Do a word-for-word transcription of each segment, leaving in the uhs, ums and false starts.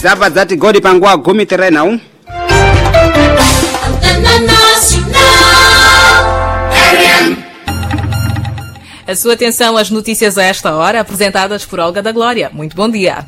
zava zati godi pangwa gumi terena. A sua atenção às notícias a esta hora, apresentadas por Olga da Glória. Muito bom dia.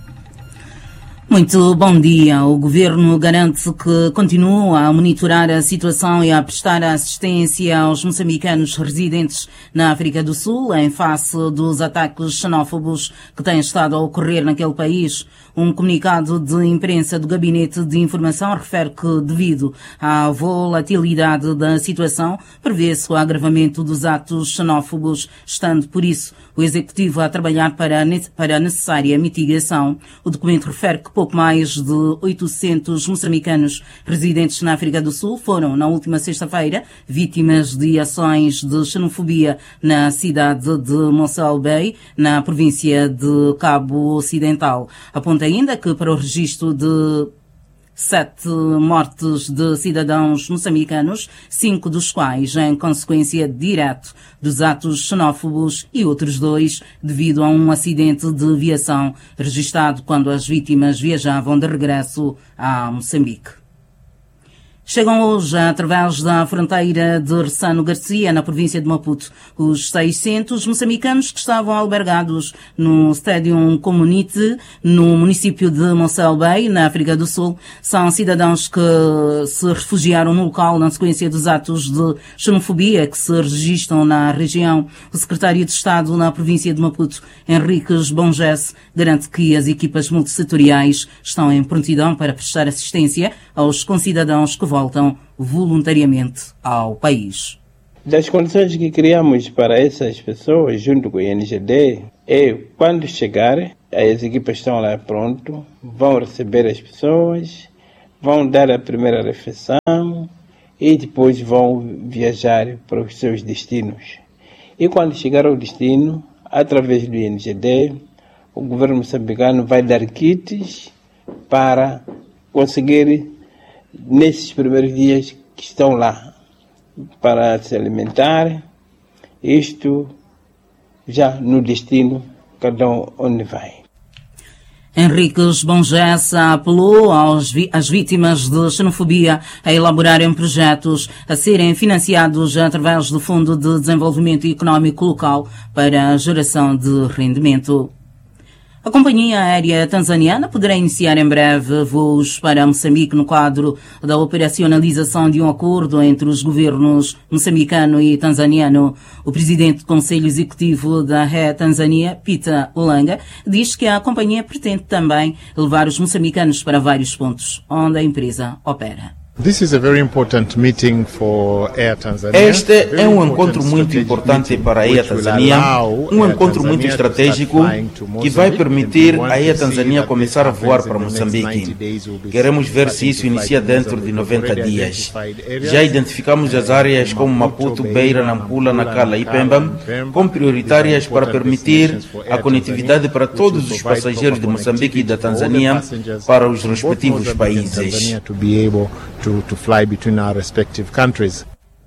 Muito bom dia. O Governo garante que continua a monitorar a situação e a prestar assistência aos moçambicanos residentes na África do Sul em face dos ataques xenófobos que têm estado a ocorrer naquele país. Um comunicado de imprensa do Gabinete de Informação refere que, devido à volatilidade da situação, prevê-se o agravamento dos atos xenófobos, estando, por isso, o Executivo a trabalhar para a necessária mitigação. O documento refere que pouco mais de oitocentos moçambicanos residentes na África do Sul foram, na última sexta-feira, vítimas de ações de xenofobia na cidade de Mossel Bay, na província de Cabo Ocidental. Aponta ainda que, para o registro de sete mortes de cidadãos moçambicanos, cinco dos quais em consequência direta dos atos xenófobos e outros dois devido a um acidente de aviação registado quando as vítimas viajavam de regresso a Moçambique. Chegam hoje, através da fronteira de Ressano Garcia, na província de Maputo, os seiscentos moçambicanos que estavam albergados no Stadium Community, no município de Mossel Bay, na África do Sul. São cidadãos que se refugiaram no local na sequência dos atos de xenofobia que se registram na região. O secretário de Estado na província de Maputo, Henriques Bongesse, garante que as equipas multissetoriais estão em prontidão para prestar assistência aos concidadãos que voltam voluntariamente ao país. Das condições que criamos para essas pessoas, junto com o I N G D, é quando chegarem, as equipas estão lá pronto, vão receber as pessoas, vão dar a primeira refeição e depois vão viajar para os seus destinos. E quando chegar ao destino, através do I N G D, o governo moçambicano vai dar kits para conseguir, nesses primeiros dias que estão lá, para se alimentar, isto já no destino, cada um onde vai. Henriques Bongesse apelou aos, às vítimas de xenofobia a elaborarem projetos a serem financiados através do Fundo de Desenvolvimento Económico Local para a geração de rendimento. A companhia aérea tanzaniana poderá iniciar em breve voos para Moçambique no quadro da operacionalização de um acordo entre os governos moçambicano e tanzaniano. O presidente do Conselho Executivo da Air Tanzania, Peter Ulanga, diz que a companhia pretende também levar os moçambicanos para vários pontos onde a empresa opera. This is a very important meeting for Air Tanzania. Este é um encontro muito importante para a Air Tanzania, um encontro muito estratégico que vai permitir a Air Tanzania começar a voar para Moçambique. Queremos ver se isso inicia dentro de noventa dias. Já identificamos as áreas como Maputo, Beira, Nampula, Nacala e Pemba como prioritárias para permitir a conectividade para todos os passageiros de Moçambique e da Tanzânia para os respectivos países. To, to fly between our respective countries.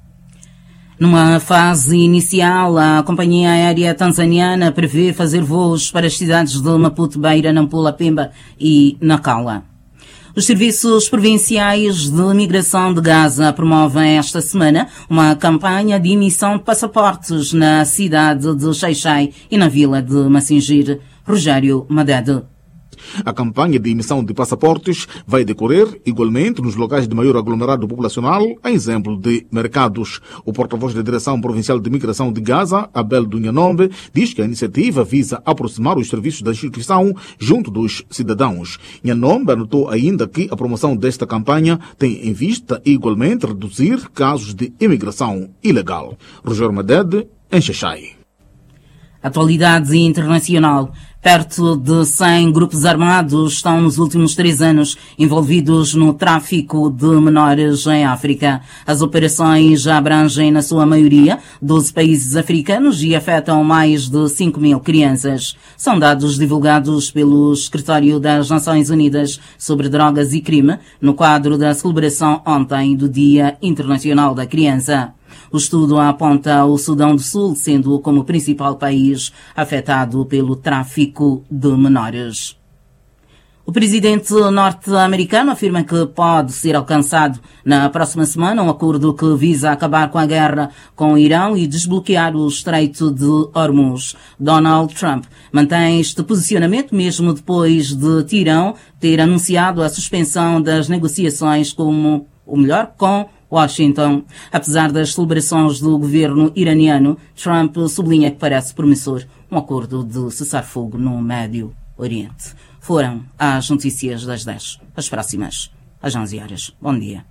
Numa fase inicial, a companhia aérea tanzaniana prevê fazer voos para as cidades de Maputo, Beira, Nampula, Pemba e Nacala. Os serviços provinciais de imigração de Gaza promovem esta semana uma campanha de emissão de passaportes na cidade de Xai-Xai e na vila de Massingir. Rogério Madede. A campanha de emissão de passaportes vai decorrer igualmente nos locais de maior aglomerado populacional, a exemplo de mercados. O porta-voz da Direção Provincial de Imigração de Gaza, Abel Dunhanombe, diz que a iniciativa visa aproximar os serviços da instituição junto dos cidadãos. Nhanombe anotou ainda que a promoção desta campanha tem em vista igualmente reduzir casos de imigração ilegal. Rogério Madede, em Xai-Xai. Atualidade internacional. Perto de cem grupos armados estão nos últimos três anos envolvidos no tráfico de menores em África. As operações já abrangem, na sua maioria, doze países africanos e afetam mais de cinco mil crianças. São dados divulgados pelo Secretário das Nações Unidas sobre Drogas e Crime no quadro da celebração ontem do Dia Internacional da Criança. O estudo aponta o Sudão do Sul sendo como principal país afetado pelo tráfico de menores. O presidente norte-americano afirma que pode ser alcançado na próxima semana um acordo que visa acabar com a guerra com o Irão e desbloquear o Estreito de Hormuz. Donald Trump mantém este posicionamento mesmo depois de Teherão ter anunciado a suspensão das negociações como, ou melhor, com Washington. Apesar das celebrações do governo iraniano, Trump sublinha que parece promissor um acordo de cessar-fogo no Médio Oriente. Foram as notícias das dez. As próximas, às onze horas. Bom dia.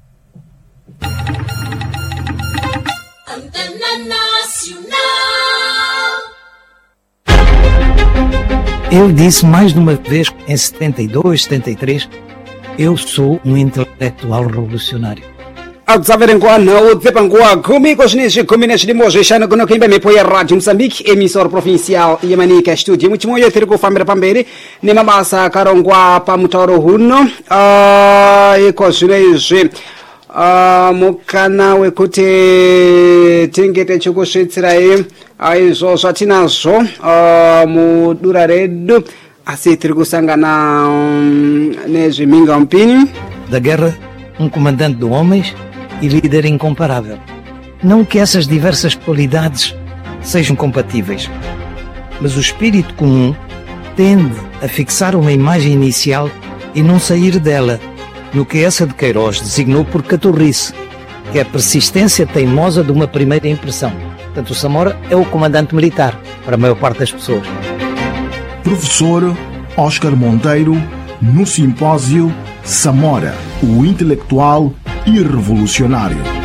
Eu disse mais de uma vez, em setenta e dois, setenta e três, eu sou um intelectual revolucionário. akusaverengwana udzepangua kumi kuzvinezvi kumi nezvidimo zvishanu kuno kuimba mhepo yeradio Moçambique, emisora provincial yemanika studio muchimoyo tiri kufambira pamberi nemabasa akarongwa pamutauro huno uh, iko zvino izvi uh, mukana wekuti tinge tichikusvitsirai uh, izvo zvatinazvo uh, mudura redu asi tiri kusangana um, nezvimhinga mupini da guerra, um comandante de homens e líder incomparável. Não que essas diversas qualidades sejam compatíveis, mas o espírito comum tende a fixar uma imagem inicial e não sair dela, no que essa de Queiroz designou por caturrice, que é a persistência teimosa de uma primeira impressão. Portanto, o Samora é o comandante militar, para a maior parte das pessoas. Professor Oscar Monteiro, no simpósio Samora, o intelectual e revolucionário.